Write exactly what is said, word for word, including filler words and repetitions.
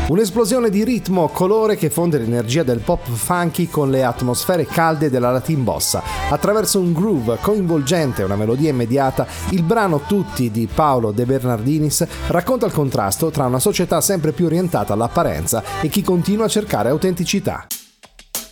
Un'esplosione di ritmo, colore che fonde l'energia del pop funky con le atmosfere calde della Latin bossa. Attraverso un groove coinvolgente e una melodia immediata, il brano Tutti di Paolo De Bernardinis racconta il contrasto tra una società sempre più orientata all'apparenza e chi continua a cercare autenticità.